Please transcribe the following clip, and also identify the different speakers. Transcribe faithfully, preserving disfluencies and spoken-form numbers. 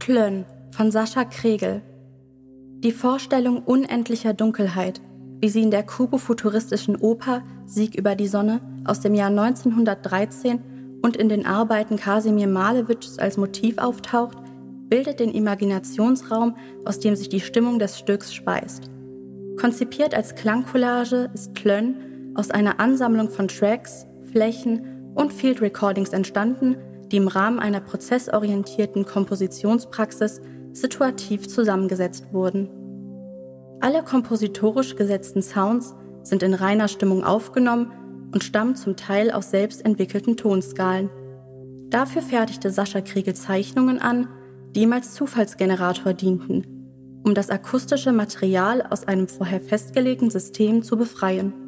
Speaker 1: Tlön von Sascha Kregel. Die Vorstellung unendlicher Dunkelheit, wie sie in der kubofuturistischen Oper Sieg über die Sonne aus dem Jahr neunzehnhundertdreizehn und in den Arbeiten Kasimir Malewitschs als Motiv auftaucht, bildet den Imaginationsraum, aus dem sich die Stimmung des Stücks speist. Konzipiert als Klangcollage ist Tlön aus einer Ansammlung von Tracks, Flächen und Field Recordings entstanden, die im Rahmen einer prozessorientierten Kompositionspraxis situativ zusammengesetzt wurden. Alle kompositorisch gesetzten Sounds sind in reiner Stimmung aufgenommen und stammen zum Teil aus selbst entwickelten Tonskalen. Dafür fertigte Sascha Kregel Zeichnungen an, die ihm als Zufallsgenerator dienten, um das akustische Material aus einem vorher festgelegten System zu befreien.